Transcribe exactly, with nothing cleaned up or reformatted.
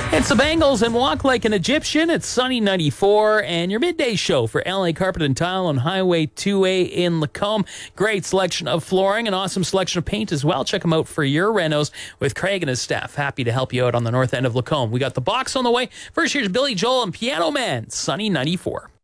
It's the Bengals and Walk Like an Egyptian. It's Sunny ninety-four and your midday show for L A Carpet and Tile on Highway two A in Lacombe. Great selection of flooring, an awesome selection of paint as well. Check them out for your renos with Craig and his staff. Happy to help you out on the north end of Lacombe. We got the box on the way. First, here's Billy Joel and Piano Man, Sunny ninety-four.